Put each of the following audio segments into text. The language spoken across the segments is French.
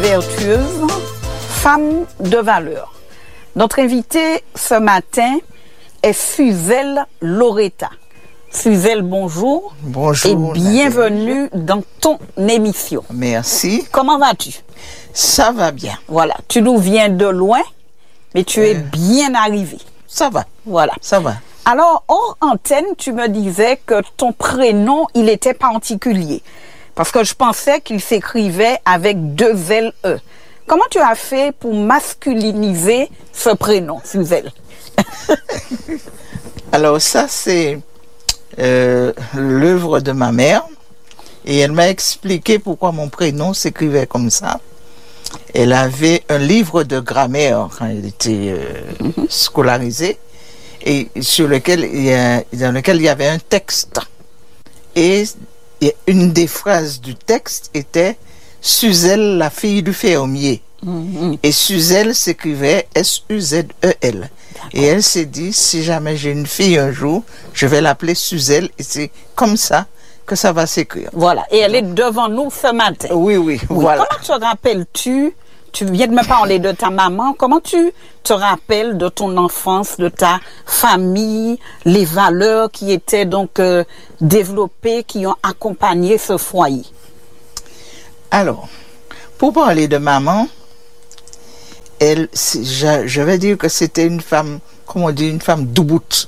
vertueuse, femme de valeur. Notre invitée ce matin est Suzelle Loretta. Suzelle, bonjour. Bonjour. Et bienvenue dans ton émission. Merci. Comment vas-tu? Ça va bien. Voilà, tu nous viens de loin, mais tu es bien arrivé. Ça va. Voilà. Ça va. Alors, hors antenne, tu me disais que ton prénom, il était particulier. Parce que je pensais qu'il s'écrivait avec 2 L-E. Comment tu as fait pour masculiniser ce prénom, Suzelle? Alors ça, c'est l'œuvre de ma mère. Et elle m'a expliqué pourquoi mon prénom s'écrivait comme ça. Elle avait un livre de grammaire quand elle était scolarisée. Et dans lequel il y avait un texte. Et une des phrases du texte était « Suzelle, la fille du fermier ». Et Suzelle s'écrivait S-U-Z-E-L. Et elle s'est dit, si jamais j'ai une fille un jour, je vais l'appeler Suzelle. Et c'est comme ça que ça va s'écrire. Voilà. Et elle est devant nous ce matin. Oui, voilà. Comment te rappelles-tu? Tu viens de me parler de ta maman. Comment tu te rappelles de ton enfance, de ta famille, les valeurs qui étaient donc développées, qui ont accompagné ce foyer? Alors, pour parler de maman, je vais dire que c'était une femme, comme on dit, une femme douboute.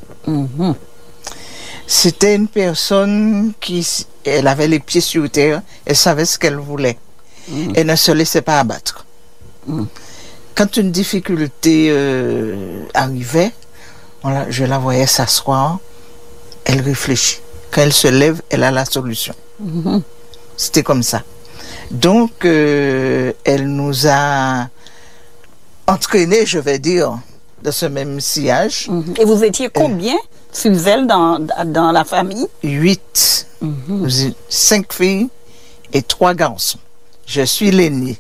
C'était une personne elle avait les pieds sur terre, elle savait ce qu'elle voulait. Elle ne se laissait pas abattre. Quand une difficulté arrivait, je la voyais s'asseoir, elle réfléchit. Quand elle se lève, elle a la solution. C'était comme ça. Donc, elle nous a entraînés, je vais dire, de ce même sillage. Et vous étiez combien, Suzelle, dans la famille? 8. 5 filles et 3 garçons. Je suis l'aîné.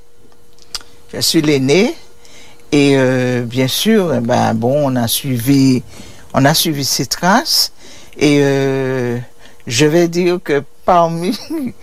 Et bien sûr, on a suivi ses traces. Et je vais dire que parmi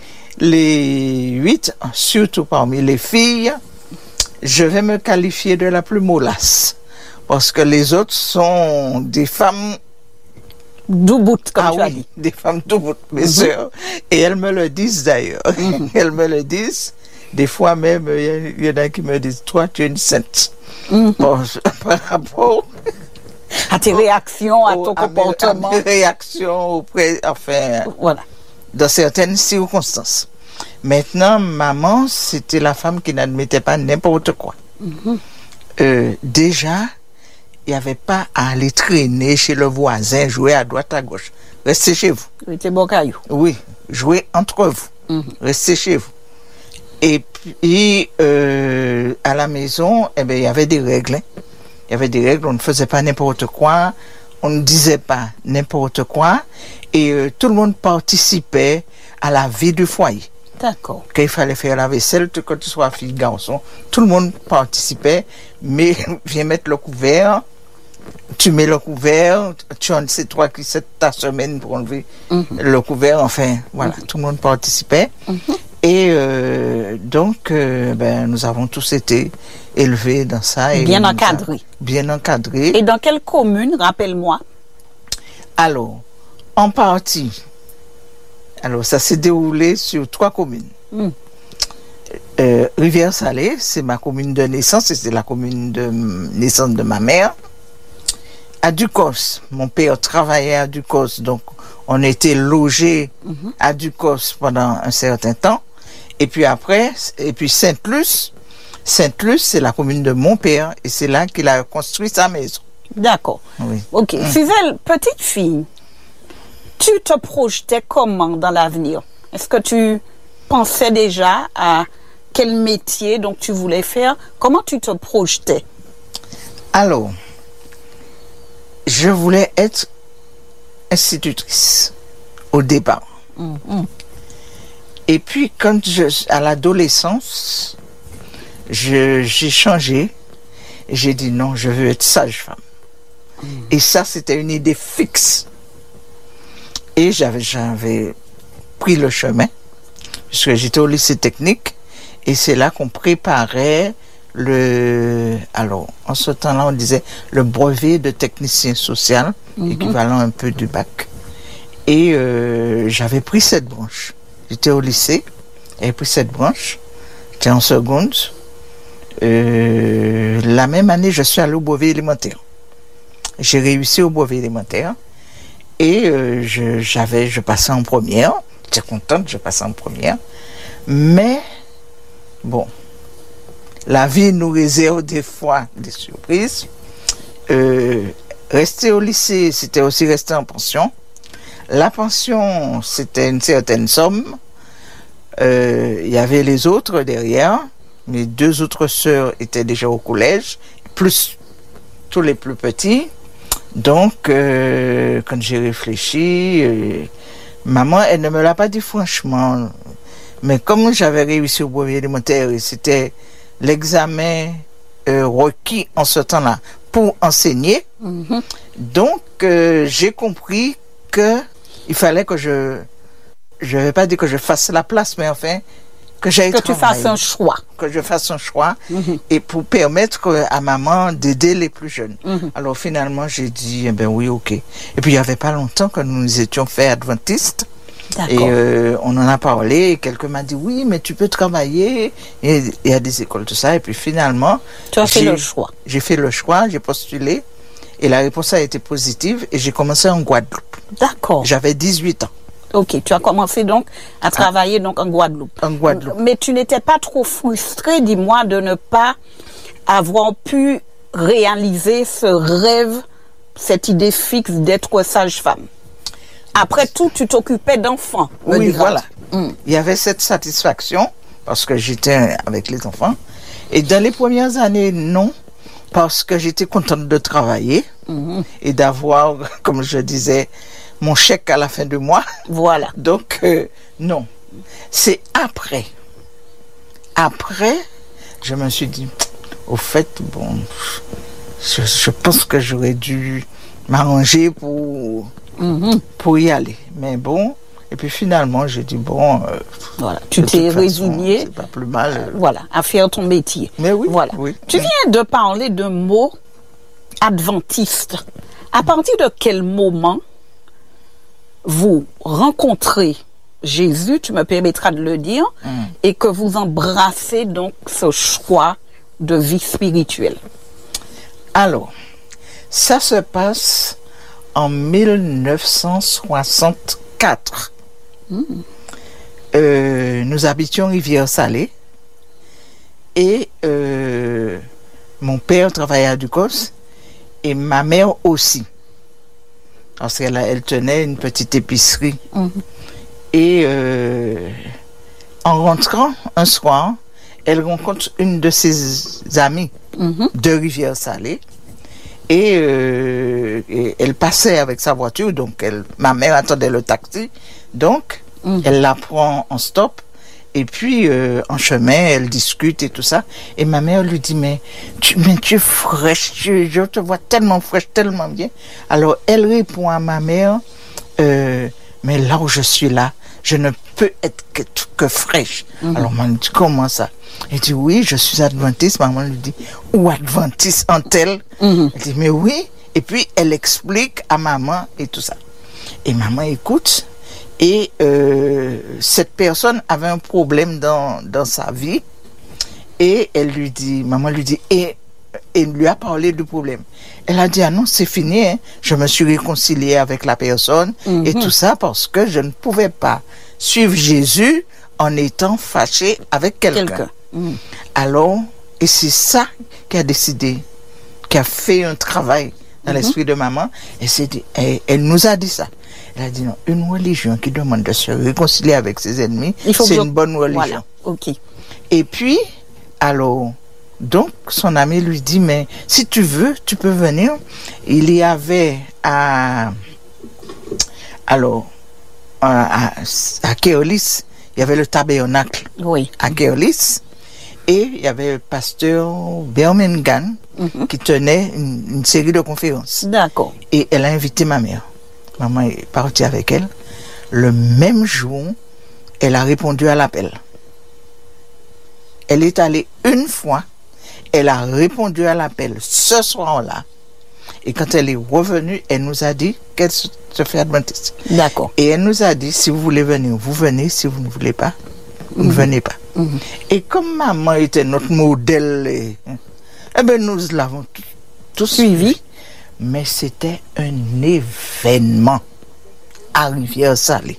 les 8, surtout parmi les filles, je vais me qualifier de la plus mollasse. Parce que les autres sont des femmes douboutes, comme tu as dit. Des femmes douboutes, mes sœurs. Et elles me le disent d'ailleurs. Elles me le disent. Des fois même, il y en a qui me disent, toi, tu es une sainte. Par rapport à tes réactions, à ton comportement. À mes réactions voilà. Dans certaines circonstances. Maintenant, maman, c'était la femme qui n'admettait pas n'importe quoi. Déjà, il n'y avait pas à aller traîner chez le voisin, jouer à droite, à gauche. Restez chez vous. C'était bon caillou. Oui, jouez entre vous. Restez chez vous. Et puis, à la maison, il y avait des règles. Il y avait des règles, on ne faisait pas n'importe quoi, on ne disait pas n'importe quoi, et tout le monde participait à la vie du foyer. D'accord. Quand il fallait faire la vaisselle, que tu sois fille, garçon, tout le monde participait, mais viens mettre le couvert, tu mets le couvert, c'est toi qui c'est ta semaine pour enlever le couvert, enfin, voilà, tout le monde participait. Et donc, nous avons tous été élevés dans ça. Et bien encadrés. Bien encadrés. Et dans quelle commune, rappelle-moi? Alors, en partie, ça s'est déroulé sur 3 communes. Rivière-Salée, c'est ma commune de naissance, et c'est la commune de naissance de ma mère. À Ducos, mon père travaillait à Ducos, donc on était logés à Ducos pendant un certain temps. Et puis après, Sainte-Luce, c'est la commune de mon père, et c'est là qu'il a construit sa maison. D'accord. Oui. Ok. Suzelle, petite fille, tu te projetais comment dans l'avenir? Est-ce que tu pensais déjà à quel métier donc tu voulais faire? Comment tu te projetais? Alors, je voulais être institutrice au départ. Et puis, à l'adolescence, j'ai changé et j'ai dit non, je veux être sage-femme. Et ça, c'était une idée fixe. Et j'avais pris le chemin, puisque j'étais au lycée technique, Et c'est là qu'on préparait alors, en ce temps-là, on disait le brevet de technicien social, équivalent un peu du bac. Et j'avais pris cette branche. J'étais au lycée, j'avais pris cette branche. J'étais en seconde. La même année, je suis allé au brevet élémentaire. J'ai réussi au brevet élémentaire. Et je passais en première. J'étais contente, je passais en première. Mais, bon, la vie nous réserve des fois des surprises. Rester au lycée, c'était aussi rester en pension. La pension, c'était une certaine somme. Il y avait les autres derrière. Mes 2 autres sœurs étaient déjà au collège, plus tous les plus petits. Donc, quand j'ai réfléchi, maman, elle ne me l'a pas dit franchement. Mais comme j'avais réussi au brevet élémentaire et c'était l'examen requis en ce temps-là pour enseigner, donc j'ai compris que il fallait que je vais pas dire que je fasse la place, mais enfin que j'aille travailler. Que tu fasses un choix. Que je fasse un choix et pour permettre à maman d'aider les plus jeunes. Alors finalement j'ai dit eh ben oui, ok. Et puis il y avait pas longtemps que nous étions faits adventistes. Et on en a parlé et quelqu'un m'a dit oui mais tu peux travailler et il y a des écoles tout ça et puis finalement tu as fait le choix. J'ai fait le choix, j'ai postulé et la réponse a été positive et j'ai commencé en Guadeloupe. D'accord. J'avais 18 ans. Ok, tu as commencé donc à travailler donc en Guadeloupe. En Guadeloupe. Mais tu n'étais pas trop frustré, dis-moi, de ne pas avoir pu réaliser ce rêve, cette idée fixe d'être sage-femme. Après tout, tu t'occupais d'enfants. Oui, voilà. Il y avait cette satisfaction parce que j'étais avec les enfants. Et dans les premières années, non, parce que j'étais contente de travailler et d'avoir, comme je disais, mon chèque à la fin du mois. Voilà. Donc, non. C'est après. Après, je me suis dit, au fait, bon, je pense que j'aurais dû m'arranger pour y aller. Mais bon, et puis finalement, j'ai dit, bon... voilà, tu t'es résigné. C'est pas plus mal. Voilà, à faire ton métier. Mais oui, voilà. Oui. Tu viens de parler d'un mot adventiste. À partir de quel moment vous rencontrez Jésus, tu me permettras de le dire, et que vous embrassez donc ce choix de vie spirituelle? Alors, ça se passe en 1964. Nous habitions Rivière-Salée et mon père travaillait à Ducos et ma mère aussi. Parce qu'elle tenait une petite épicerie. Et en rentrant un soir, elle rencontre une de ses amies de Rivière-Salée. Et elle passait avec sa voiture, donc ma mère attendait le taxi. Donc, elle la prend en stop. Et puis, en chemin, elle discute et tout ça. Et ma mère lui dit, mais tu es fraîche, je te vois tellement fraîche, tellement bien. Alors, elle répond à ma mère, mais là où je suis là, je ne peux être que fraîche. Alors, maman dit, comment ça? Elle dit, oui, je suis adventiste. Maman lui dit, ou adventiste en tel? Elle dit, mais oui. Et puis, elle explique à maman et tout ça. Et maman écoute. Et cette personne avait un problème dans sa vie. Et maman lui dit, et lui a parlé du problème. Elle a dit, ah non, c'est fini, hein. Je me suis réconciliée avec la personne et tout ça parce que je ne pouvais pas suivre Jésus en étant fâchée avec quelqu'un. Alors, et c'est ça qui a décidé, qui a fait un travail dans l'esprit de maman. Et elle nous a dit ça. Elle a dit non, une religion qui demande de se réconcilier avec ses ennemis, c'est une bonne religion. Voilà. Ok. Et puis, alors, donc, son ami lui dit, mais si tu veux, tu peux venir. Il y avait à Keolis, il y avait le tabernacle à Keolis. Et il y avait le pasteur Birmingham qui tenait une série de conférences. D'accord. Et elle a invité ma mère. Maman est partie avec elle. Le même jour, elle a répondu à l'appel. Elle est allée une fois, elle a répondu à l'appel ce soir-là. Et quand elle est revenue, elle nous a dit qu'elle se fait adventiste. D'accord. Et elle nous a dit, si vous voulez venir, vous venez. Si vous ne voulez pas, vous ne venez pas. Et comme maman était notre modèle, eh bien, nous l'avons tous suivi. Mais c'était un événement à Rivière-Salée.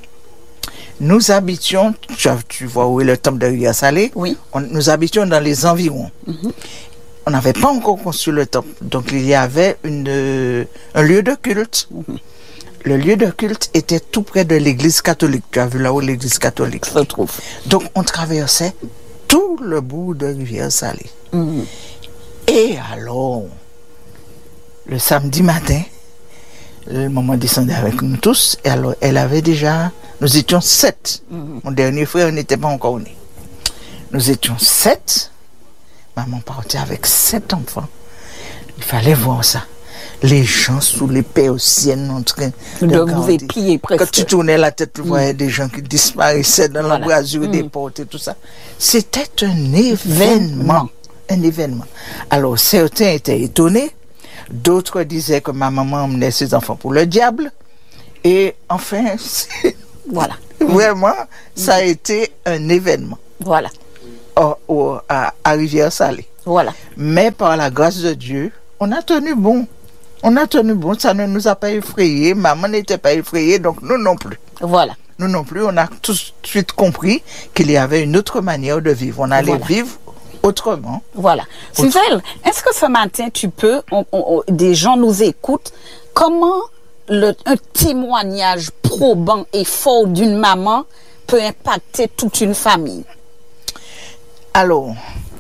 Nous habitions, tu vois où est le temple de Rivière-Salée? Oui. Nous habitions dans les environs. On n'avait pas encore construit le temple. Donc, il y avait un lieu de culte. Le lieu de culte était tout près de l'église catholique. Tu as vu là où l'église catholique se trouve. Donc, on traversait tout le bout de Rivière-Salée. Et alors, le samedi matin, le maman descendait avec nous tous. Et alors, elle avait déjà... Nous étions 7. Mon dernier frère n'était pas encore né. Nous étions 7. Maman partait avec 7 enfants. Il fallait voir ça. Les gens sous les persiennes en train de vous épier presque. Quand tu tournais la tête, tu voyais des gens qui disparaissaient dans l'embrasure des portes et tout ça. C'était un événement. Un événement. Alors, certains étaient étonnés. D'autres disaient que ma maman emmenait ses enfants pour le diable. Et enfin, voilà. Vraiment, ça a été un événement. Voilà. À Rivière-Salée. Voilà. Mais par la grâce de Dieu, on a tenu bon. On a tenu bon, ça ne nous a pas effrayés. Maman n'était pas effrayée, donc nous non plus. Voilà. Nous non plus, on a tout de suite compris qu'il y avait une autre manière de vivre. On allait vivre autrement. Voilà. Suzelle, est-ce que ce matin, tu peux, des gens nous écoutent, comment un témoignage probant et fort d'une maman peut impacter toute une famille? Alors,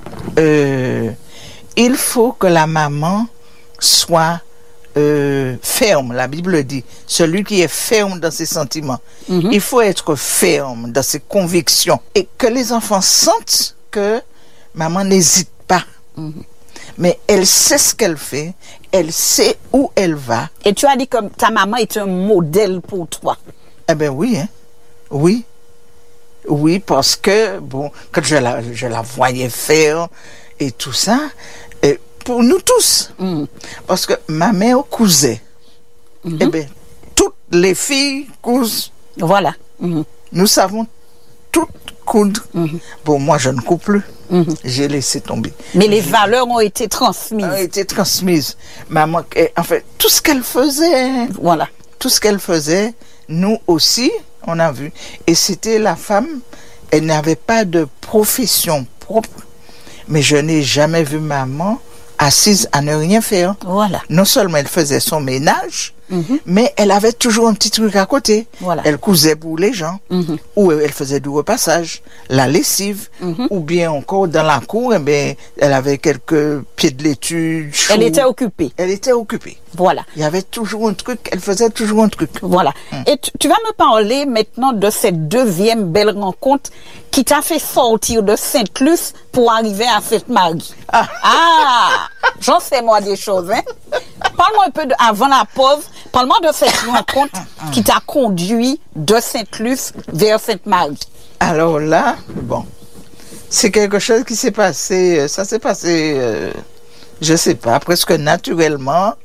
il faut que la maman soit ferme. La Bible dit, celui qui est ferme dans ses sentiments. Il faut être ferme dans ses convictions. Et que les enfants sentent que maman n'hésite pas. Mais elle sait ce qu'elle fait, elle sait où elle va. Et tu as dit que ta maman est un modèle pour toi. Eh bien oui, hein. Oui. Oui, parce que, bon, quand je la voyais faire et tout ça, et pour nous tous, parce que ma mère cousait. Eh bien, toutes les filles cousent. Voilà. Nous savons toutes coudre. Bon, moi, je ne couds plus. J'ai laissé tomber. Mais les valeurs ont été transmises. Ont été transmises. Maman, en fait, tout ce qu'elle faisait. Voilà. Tout ce qu'elle faisait, nous aussi, on a vu. Et c'était la femme, elle n'avait pas de profession propre. Mais je n'ai jamais vu maman assise à ne rien faire. Voilà. Non seulement elle faisait son ménage, mais elle avait toujours un petit truc à côté. Voilà. Elle cousait pour les gens, ou elle faisait du repassage, la lessive, ou bien encore dans la cour, eh bien, elle avait quelques pieds de laitue. Elle était occupée. Elle était occupée. Voilà. Il y avait toujours un truc, elle faisait toujours un truc. Voilà. Et tu vas me parler maintenant de cette deuxième belle rencontre qui t'a fait sortir de Sainte-Luce pour arriver à Sainte-Marie. J'en sais moi des choses, hein. Parle-moi un peu avant la pause, parle-moi de cette rencontre qui t'a conduit de Sainte-Luce vers Sainte-Marie. Alors là, bon, c'est quelque chose qui s'est passé, ça s'est passé, je sais pas, presque naturellement.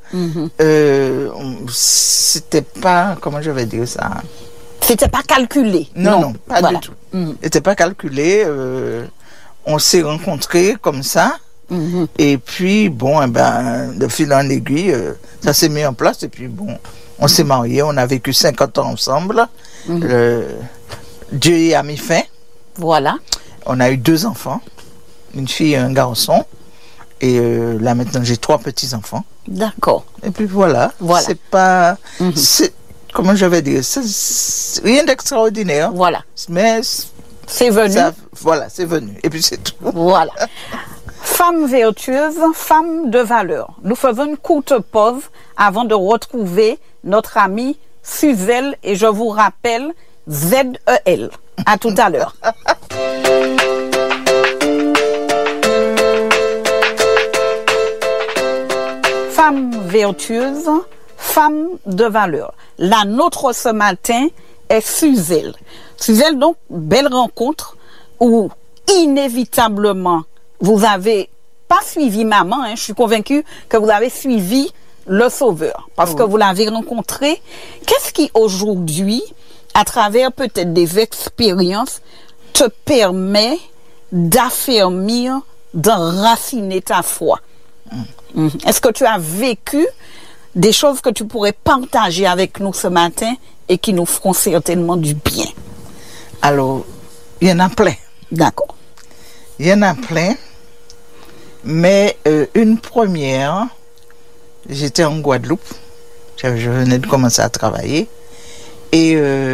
C'était pas, comment je vais dire ça? C'était pas calculé. Non, pas du tout. C'était pas calculé. On s'est rencontrés comme ça. Et puis, bon, de fil en aiguille, ça s'est mis en place. Et puis, bon, on s'est mariés. On a vécu 50 ans ensemble. Dieu y a mis fin. Voilà. On a eu 2 enfants, une fille et un garçon. Et là, maintenant, j'ai 3 petits-enfants. D'accord. Et puis, voilà. C'est pas... Comment je vais dire, c'est rien d'extraordinaire. Voilà. Mais c'est venu. Voilà, c'est venu. Et puis c'est tout. Voilà. Femme vertueuse, femme de valeur. Nous faisons une courte pause avant de retrouver notre amie Suzelle et je vous rappelle Z-E-L. À tout à l'heure. Femme vertueuse, femme de valeur. La nôtre ce matin est Suzelle. Suzelle, donc, belle rencontre où inévitablement, vous avez pas suivi maman, hein, je suis convaincue que vous avez suivi le Sauveur, parce que vous l'avez rencontré. Qu'est-ce qui aujourd'hui, à travers peut-être des expériences, te permet d'affermir, d'enraciner ta foi? Est-ce que tu as vécu des choses que tu pourrais partager avec nous ce matin et qui nous feront certainement du bien? Alors, il y en a plein. D'accord. Il y en a plein, mais une première, j'étais en Guadeloupe, je venais de commencer à travailler, et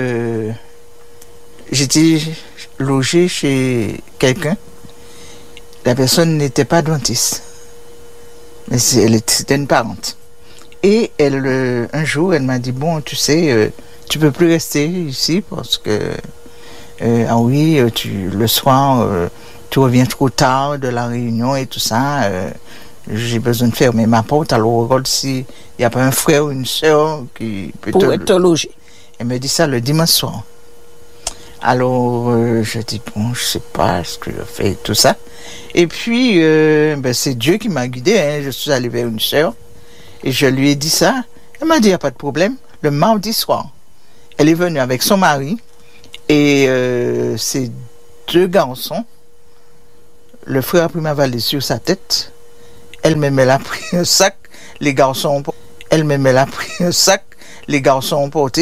j'étais logé chez quelqu'un. La personne n'était pas adventiste, mais c'était une parente. Et elle, un jour, elle m'a dit, bon, tu sais, tu peux plus rester ici parce que, ah oui, le soir, tu reviens trop tard de la réunion et tout ça. J'ai besoin de fermer ma porte. Alors, regarde s'il n'y a pas un frère ou une soeur qui peut te loger. Elle me dit ça le dimanche soir. Alors, je dis, bon, je sais pas ce que je fais et tout ça. Et puis, c'est Dieu qui m'a guidé. Hein. Je suis allé vers une soeur et je lui ai dit ça. Elle m'a dit, il n'y a pas de problème. Le mardi soir, elle est venue avec son mari et ses 2 garçons. Le frère a pris ma valise sur sa tête. Elle-même, elle a pris un sac. Les garçons ont porté. Elle-même, elle a pris un sac. Les garçons ont porté.